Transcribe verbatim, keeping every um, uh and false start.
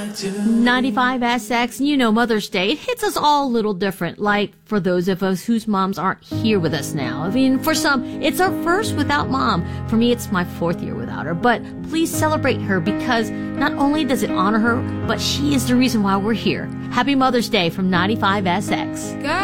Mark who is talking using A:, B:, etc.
A: ninety-five S X, you know, Mother's Day, it hits us all a little different. Like, for those of us whose moms aren't here with us now. I mean, for some, it's our first without mom. For me, it's my fourth year without her. But please celebrate her, because not only does it honor her, but she is the reason why we're here. Happy Mother's Day from ninety-five S X.
B: Girl.